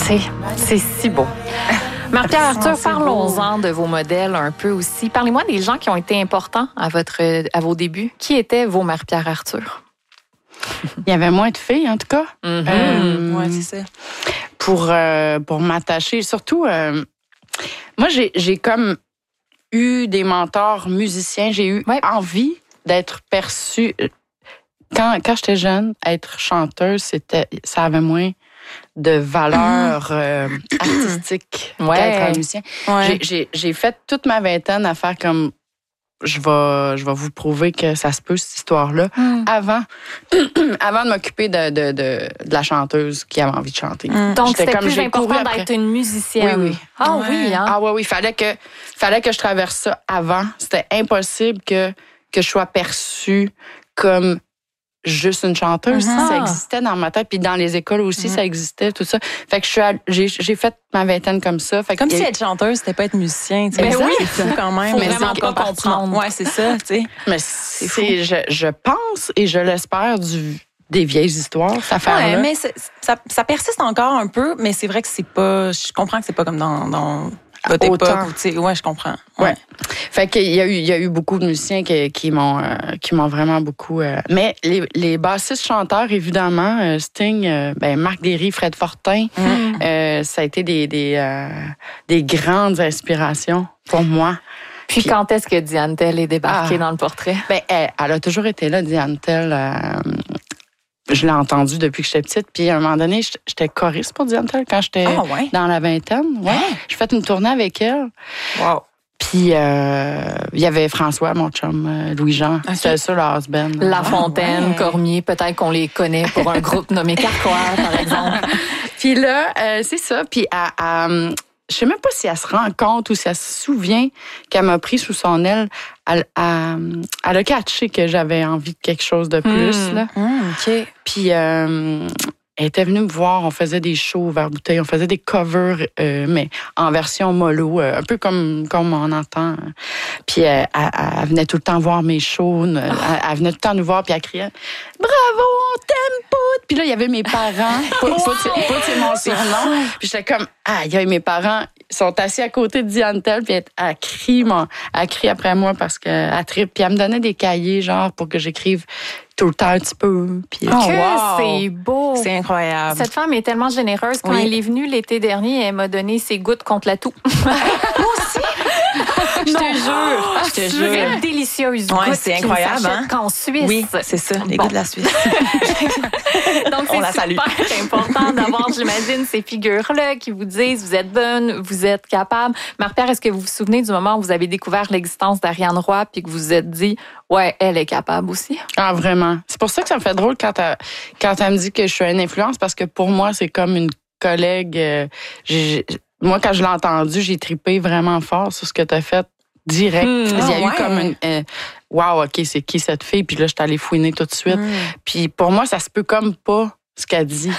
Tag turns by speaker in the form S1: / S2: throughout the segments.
S1: C'est si beau. Marie-Pierre Arthur, parlons-en de vos modèles un peu aussi. Parlez-moi des gens qui ont été importants à vos débuts. Qui étaient vos Marie-Pierre Arthur?
S2: Il y avait moins de filles, en tout cas.
S3: Oui, c'est ça.
S2: Pour m'attacher. Surtout, moi, j'ai comme eu des mentors musiciens. J'ai eu envie d'être perçue. Quand j'étais jeune, être chanteuse, ça avait moins de valeur artistique qu'être un musicien. Ouais. J'ai fait toute ma vingtaine à faire comme je vais vous prouver que ça se peut, cette histoire-là, avant de m'occuper de la chanteuse qui avait envie de chanter.
S1: Donc, c'était plus important d'être une musicienne.
S2: Oui.
S1: Ah oui, hein?
S2: Ah oui, fallait que je traverse ça avant. C'était impossible que je sois perçue comme juste une chanteuse. Ça existait dans ma tête, puis dans les écoles aussi, ça existait, tout ça. Fait que j'ai fait ma vingtaine comme ça. Fait
S3: comme si être chanteuse, c'était pas être musicien.
S1: Mais oui,
S3: c'est fou quand même.
S1: Faut vraiment pas comprendre.
S3: Ouais, c'est ça, tu sais.
S2: Mais je pense et je l'espère des vieilles histoires, ça fait.
S3: Ouais, mais ça persiste encore un peu, mais c'est vrai que c'est pas. Je comprends que c'est pas comme dans votre époque. Ouais, je comprends.
S2: Ouais. Fait qu'il y a eu beaucoup de musiciens qui m'ont vraiment beaucoup. Mais les bassistes chanteurs, évidemment, Sting, Marc Derry, Fred Fortin, ça a été des grandes inspirations pour moi.
S1: Puis quand est-ce que Diane Tell est débarquée dans le portrait?
S2: Elle a toujours été là, Diane Tell. Je l'ai entendue depuis que j'étais petite. Puis à un moment donné, j'étais choriste pour Diane Tell quand j'étais dans la vingtaine. Ouais. J'ai fait une tournée avec elle.
S1: Wow.
S2: Puis il y avait François, mon chum, Louis-Jean. C'était ça, le house-band.
S1: La Fontaine, Cormier, peut-être qu'on les connaît pour un groupe nommé Carquois, par exemple.
S2: Puis là, c'est ça. Puis je sais même pas si elle se rend compte ou si elle se souvient qu'elle m'a pris sous son aile. Elle a catché que j'avais envie de quelque chose de plus. Là.
S3: OK.
S2: Puis elle était venue me voir. On faisait des shows vers bouteille. On faisait des covers, mais en version mollo, un peu comme on entend. Puis elle venait tout le temps voir mes shows. Elle venait tout le temps nous voir, puis elle criait « Bravo, on t'aime, Pout! » Puis là, il y avait mes parents. Pout, c'est mon surnom. Puis j'étais comme « Ah, il y a mes parents. » Ils sont assis à côté de Diane Tell, puis elle crie après moi parce qu'elle tripe. Puis elle me donnait des cahiers, genre, pour que j'écrive tout le temps un petit peu. Puis,
S1: c'est beau!
S3: C'est incroyable.
S1: Cette femme est tellement généreuse. Quand elle est venue l'été dernier, elle m'a donné ses gouttes contre la toux.
S3: Moi aussi! Je te jure.
S1: Une délicieuse goutte.
S3: Ouais, c'est incroyable, hein?
S1: Qu'en Suisse.
S3: Oui, c'est ça, les gouttes de la Suisse.
S1: Donc, c'est super important d'avoir, j'imagine, ces figures-là qui vous disent vous êtes bonne, vous êtes capable. Marie-Pierre, est-ce que vous vous souvenez du moment où vous avez découvert l'existence d'Ariane Roy puis que vous vous êtes dit ouais, elle est capable aussi?
S2: Ah, vraiment. C'est pour ça que ça me fait drôle quand elle me dit que je suis une influence parce que pour moi, c'est comme une collègue. Moi, quand je l'ai entendu, j'ai trippé vraiment fort sur ce que tu as fait direct. Il y a eu comme une... wow, OK, c'est qui cette fille? Puis là, je suis allée fouiner tout de suite. Puis pour moi, ça se peut comme pas ce qu'elle dit.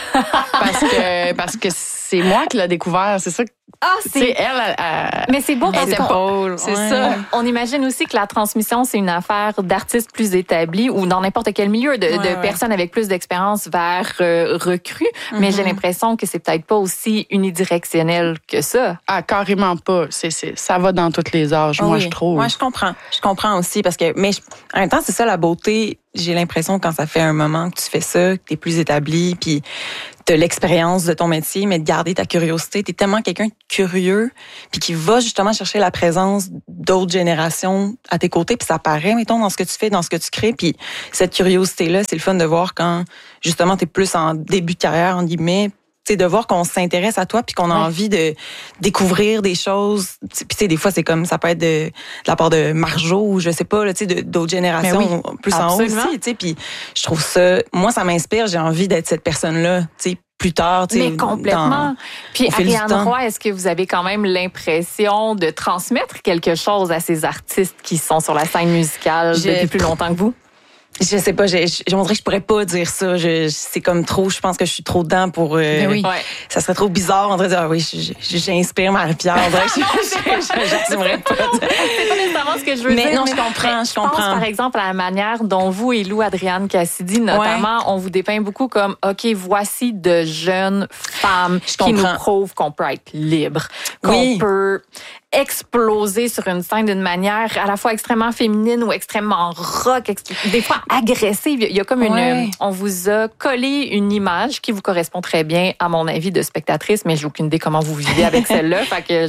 S2: parce que c'est moi qui l'ai découvert. C'est ça. C'est elle.
S1: Mais c'est beau parce
S2: que c'est ça.
S1: On imagine aussi que la transmission, c'est une affaire d'artistes plus établis ou dans n'importe quel milieu, de personnes avec plus d'expérience vers recrues. Mais j'ai l'impression que c'est peut-être pas aussi unidirectionnel que ça.
S2: Ah, carrément pas. Ça va dans tous les âges, moi, je trouve.
S3: Moi, je comprends. Je comprends aussi parce que, mais en même temps, c'est ça la beauté. J'ai l'impression quand ça fait un moment que tu fais ça, que t'es plus établi, puis t'as l'expérience de ton métier, mais de garder ta curiosité. T'es tellement quelqu'un de curieux, puis qui va justement chercher la présence d'autres générations à tes côtés, puis ça paraît, mettons, dans ce que tu fais, dans ce que tu crées, puis cette curiosité-là, c'est le fun de voir quand, justement, t'es plus en début de carrière, en guillemets, tu sais, de voir qu'on s'intéresse à toi puis qu'on a envie de découvrir des choses. Puis tu sais, des fois, c'est comme, ça peut être de la part de Marjo ou je sais pas, tu sais, d'autres générations plus en haut aussi, tu sais. Puis je trouve ça, moi, ça m'inspire. J'ai envie d'être cette personne-là, tu sais, plus tard, tu sais.
S1: Mais complètement. Puis Ariane Roy, est-ce que vous avez quand même l'impression de transmettre quelque chose à ces artistes qui sont sur la scène musicale depuis plus longtemps que vous?
S3: Je sais pas, on dirait que je pourrais pas dire ça. C'est comme trop, je pense que je suis trop dedans pour...
S1: oui.
S3: Ça serait trop bizarre, on dirait dire, oui, j'inspire Marie-Pierre. On dirait que j'assumerais pas.
S1: C'est pas nécessairement ce que je veux dire.
S3: Mais non, je comprends.
S1: Je pense, par exemple, à la manière dont vous et Lou Adrienne Cassidy, notamment, on vous dépeint beaucoup comme, OK, voici de jeunes femmes qui nous prouvent qu'on peut être libre, qu'on peut exploser sur une scène d'une manière à la fois extrêmement féminine ou extrêmement rock, des fois agressive. Il y a comme on vous a collé une image qui vous correspond très bien, à mon avis, de spectatrice, mais j'ai aucune idée comment vous vivez avec celle-là, fait que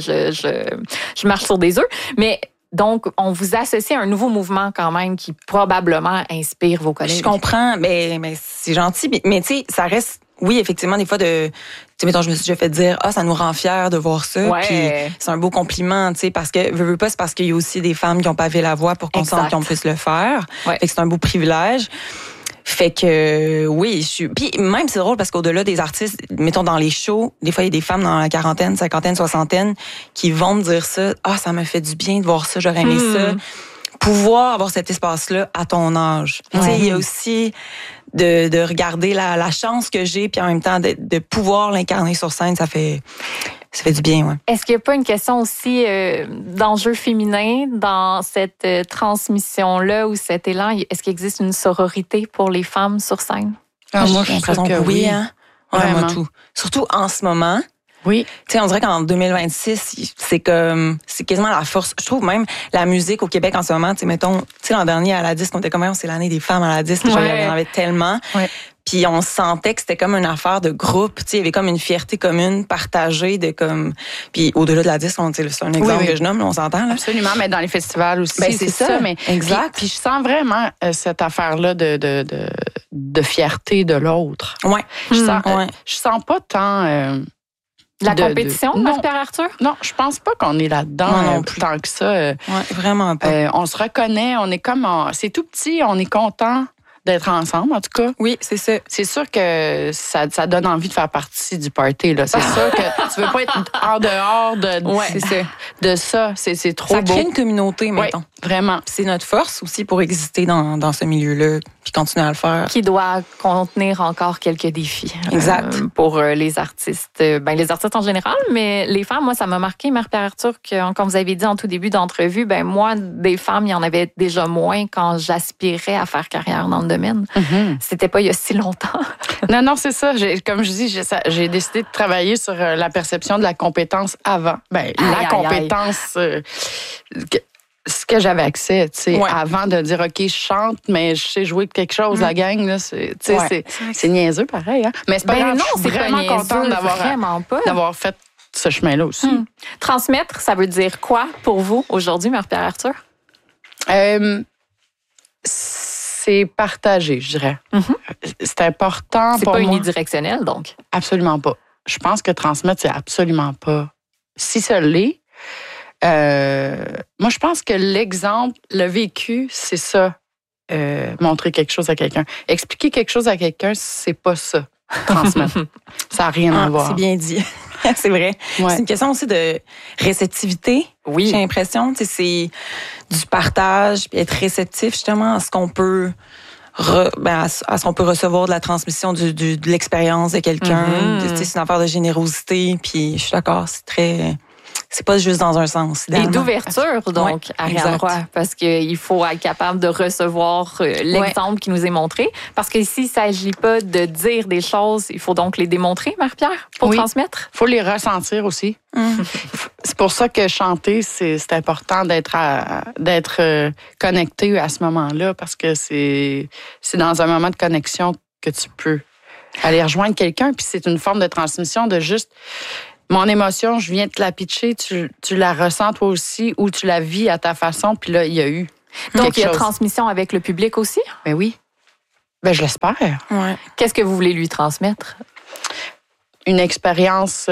S1: je marche sur des œufs. Mais donc, on vous associe à un nouveau mouvement quand même qui probablement inspire vos collègues.
S3: Je comprends, mais c'est gentil, mais tu sais, ça reste... Oui, effectivement, des fois, tu sais, mettons, je me suis déjà fait dire, ça nous rend fiers de voir ça. Puis c'est un beau compliment, tu sais, parce que, veux pas, c'est parce qu'il y a aussi des femmes qui ont pavé la voie pour qu'on sente qu'on puisse le faire. Fait que c'est un beau privilège. Fait que, oui, puis même, c'est drôle parce qu'au-delà des artistes, mettons, dans les shows, des fois, il y a des femmes dans la quarantaine, cinquantaine, soixantaine qui vont me dire ça. Ça me fait du bien de voir ça, j'aurais aimé ça. Pouvoir avoir cet espace-là à ton âge. Tu sais, il y a aussi de regarder la chance que j'ai, puis en même temps de pouvoir l'incarner sur scène, ça fait du bien, ouais.
S1: Est-ce qu'il n'y a pas une question aussi d'enjeu féminin dans cette transmission-là ou cet élan? Est-ce qu'il existe une sororité pour les femmes sur scène?
S3: Moi, j'ai l'impression que oui. Hein? Vraiment. Moi, tout. Surtout en ce moment.
S2: Oui.
S3: Tu sais, on dirait qu'en 2026, c'est quasiment la force. Je trouve même la musique au Québec en ce moment, tu sais, mettons, tu sais, l'an dernier à la disque, on était comme, c'est l'année des femmes à la disque, j'en avais tellement. Ouais. Puis on sentait que c'était comme une affaire de groupe, tu sais, il y avait comme une fierté commune partagée de comme, puis au-delà de la disque, c'est un exemple que je nomme, là, on s'entend là.
S2: Absolument, mais dans les festivals aussi,
S3: c'est ça.
S2: Mais
S3: exact.
S2: Puis je sens vraiment cette affaire-là de fierté de l'autre.
S3: Ouais.
S2: Je sens pas tant.
S1: La compétition, Marie-Pierre Arthur?
S2: Non, je pense pas qu'on est là-dedans
S3: non plus
S2: tant que ça.
S3: Vraiment pas.
S2: On se reconnaît, on est comme... c'est tout petit, on est content d'être ensemble, en tout cas.
S3: Oui, c'est ça.
S2: C'est sûr que ça donne envie de faire partie du party, là. C'est sûr que tu veux pas être en dehors de ça. C'est trop beau.
S3: Ça crée une communauté, mettons.
S2: Oui, vraiment.
S3: C'est notre force aussi pour exister dans ce milieu-là, puis continuer à le faire.
S1: Qui doit contenir encore quelques défis.
S3: Exact.
S1: Pour les artistes. Les artistes en général, mais les femmes, moi, ça m'a marqué, Marie-Pierre Arthur, quand vous avez dit en tout début d'entrevue, moi, des femmes, il y en avait déjà moins quand j'aspirais à faire carrière dans le domaine. C'était pas il y a si longtemps.
S2: Non, c'est ça. Comme je dis, j'ai décidé de travailler sur la perception de la compétence avant. Compétence... ce que j'avais accès, tu sais, avant de dire, OK, je chante, mais je sais jouer de quelque chose, la gang, là, c'est niaiseux, pareil, hein. Mais c'est pas grave, je suis vraiment contente d'avoir fait ce chemin-là aussi.
S1: Transmettre, ça veut dire quoi pour vous aujourd'hui, Marie-Pierre Arthur?
S2: C'est partagé, je dirais. C'est important pour moi.
S1: C'est pas unidirectionnel, donc?
S2: Absolument pas. Je pense que transmettre, c'est absolument pas. Si ça l'est, moi, je pense que l'exemple, le vécu, c'est ça. Montrer quelque chose à quelqu'un. Expliquer quelque chose à quelqu'un, c'est pas ça. Transmettre. Ça n'a rien à voir.
S3: C'est bien dit. C'est vrai. Ouais. C'est une question aussi de réceptivité.
S1: Oui.
S3: J'ai l'impression. C'est du partage, puis être réceptif justement à ce qu'on peut à ce qu'on peut recevoir de la transmission de l'expérience de quelqu'un. C'est une affaire de générosité. Puis je suis d'accord, c'est pas juste dans un sens.
S1: Et d'ouverture, donc, Ariane Roy, parce qu'il faut être capable de recevoir l'exemple qui nous est montré. Parce qu'ici, il ne s'agit pas de dire des choses, il faut donc les démontrer, Marie-Pierre, pour transmettre.
S2: Il faut les ressentir aussi. C'est pour ça que chanter, c'est important d'être connecté à ce moment-là, parce que c'est dans un moment de connexion que tu peux aller rejoindre quelqu'un, puis c'est une forme de transmission de juste... Mon émotion, je viens de te la pitcher, tu la ressens toi aussi ou tu la vis à ta façon, puis là, il y a eu
S1: donc, il y a transmission avec le public aussi?
S2: Ben oui. Ben je l'espère.
S1: Ouais. Qu'est-ce que vous voulez lui transmettre?
S2: Une expérience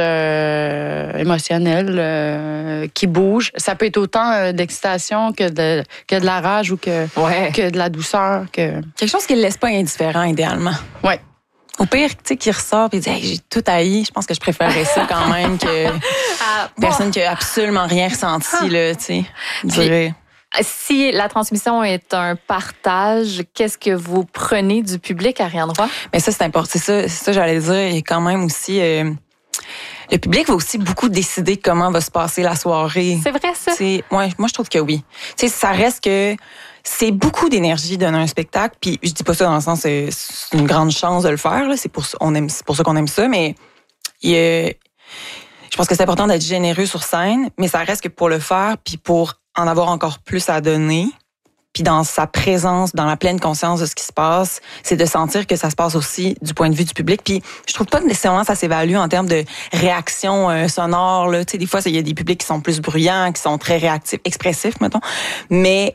S2: émotionnelle qui bouge. Ça peut être autant d'excitation que de la rage ou que de la douceur.
S3: Quelque chose qui ne le laisse pas indifférent, idéalement.
S2: Oui.
S3: Au pire, tu sais, qui ressort et dit hey, j'ai tout haï, je pense que je préférerais ça quand même que personne qui a absolument rien ressenti, là, tu sais.
S1: Si la transmission est un partage, qu'est-ce que vous prenez du public, Ariane Roy?
S3: Mais ça, c'est important. C'est ça j'allais dire. Et quand même aussi, le public va aussi beaucoup décider comment va se passer la soirée.
S1: C'est vrai, ça?
S3: Moi, je trouve que oui. Ça reste que c'est beaucoup d'énergie donner un spectacle. Puis je dis pas ça dans le sens, c'est une grande chance de le faire. Là. C'est pour ça qu'on aime ça. Mais je pense que c'est important d'être généreux sur scène. Mais ça reste que pour le faire, puis pour en avoir encore plus à donner, puis dans sa présence, dans la pleine conscience de ce qui se passe, c'est de sentir que ça se passe aussi du point de vue du public. Puis je trouve pas que nécessairement ça s'évalue en termes de réaction sonore. Là. Tu sais, des fois, il y a des publics qui sont plus bruyants, qui sont très réactifs, expressifs, mettons. Mais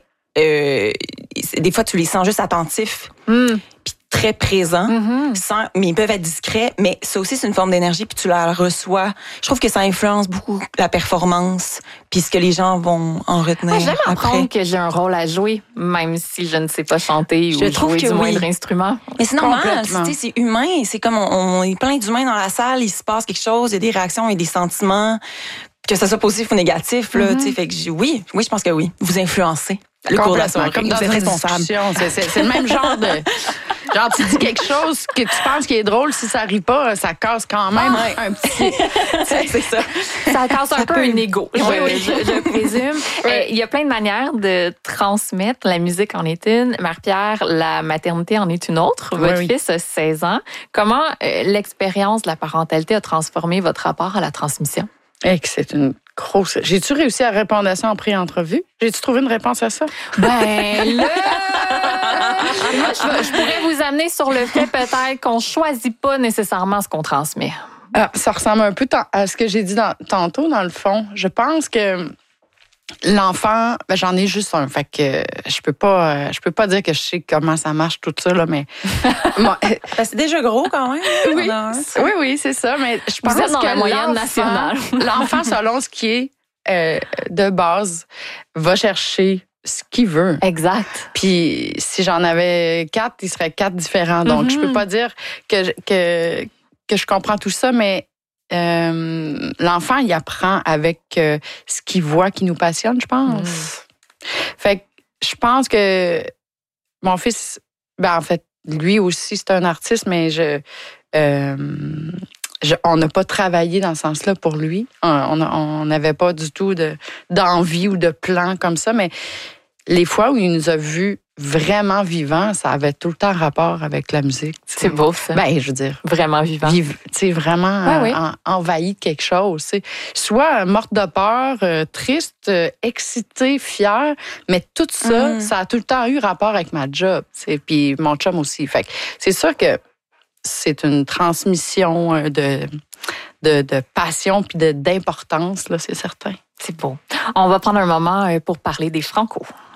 S3: des fois, tu les sens juste attentifs. Puis très présents, mais ils peuvent être discrets, mais ça aussi, c'est une forme d'énergie, puis tu la reçois. Je trouve que ça influence beaucoup la performance, puis ce que les gens vont en retenir.
S1: J'aime apprendre que j'ai un rôle à jouer, même si je ne sais pas chanter ou jouer du moindre instrument.
S3: Mais c'est normal, c'est humain. C'est comme on est plein d'humains dans la salle, il se passe quelque chose, il y a des réactions et des sentiments, que ça soit positif ou négatif. Là, fait que oui, je pense que oui. Vous influencez le cours de la soirée.
S2: Comme dans une responsable. C'est le même genre de... Genre, tu dis quelque chose que tu penses qui est drôle, si ça rit pas, ça casse quand même un petit...
S3: c'est ça.
S1: Ça casse un peu un ego, je présume. Il y a plein de manières de transmettre. La musique en est une. Marie-Pierre, la maternité en est une autre. Votre fils a 16 ans. Comment l'expérience de la parentalité a transformé votre rapport à la transmission?
S2: C'est une grosse... J'ai-tu réussi à répondre à ça en pré-entrevue? J'ai-tu trouvé une réponse à ça?
S1: Ben là... Moi, je pourrais vous amener sur le fait peut-être qu'on choisit pas nécessairement ce qu'on transmet.
S2: Ça ressemble un peu à ce que j'ai dit tantôt, dans le fond. Je pense que l'enfant, j'en ai juste un, fait que je peux pas dire que je sais comment ça marche tout ça là, mais
S3: c'est déjà gros quand même.
S2: Oui, c'est ça, mais je pense
S1: que
S2: la
S1: moyenne nationale,
S2: l'enfant selon ce qui est de base va chercher ce qu'il veut.
S1: Exact.
S2: Puis si j'en avais 4, il serait 4 différents. Donc je peux pas dire que je comprends tout ça, mais l'enfant, il apprend avec ce qu'il voit qui nous passionne, je pense. Fait que je pense que mon fils, en fait, lui aussi, c'est un artiste, mais on n'a pas travaillé dans ce sens-là pour lui. On n'avait pas du tout d'envie ou de plan comme ça, mais les fois où il nous a vus vraiment vivants, ça avait tout le temps rapport avec la musique. T'sais.
S1: C'est beau, ça.
S2: Je veux dire.
S1: Vraiment vivant.
S2: Vraiment envahi de quelque chose. T'sais. Soit morte de peur, triste, excitée, fière, mais tout ça, ça a tout le temps eu rapport avec ma job. Puis mon chum aussi. Fait que c'est sûr que c'est une transmission de passion puis d'importance, là, c'est certain.
S1: C'est beau. On va prendre un moment pour parler des Franco.